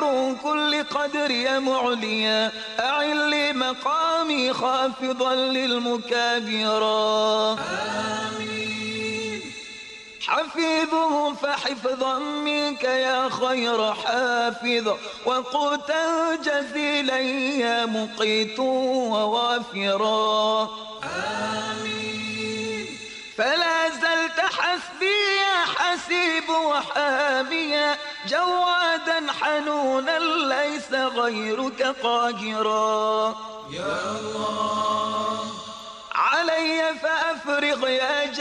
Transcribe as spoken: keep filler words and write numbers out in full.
كبير كل قدر يا معليا أعل لي مقامي خافضا للمكابرا آمين. حفيظه فحفظا منك يا خير حافظ وقوتا جزيلا يا مقيت ووافرا آمين. فلا زلت حسبي يا حسيب وحاميا جوادا حنونا ليس غيرك قاهرا يا الله علي فأفرغ يا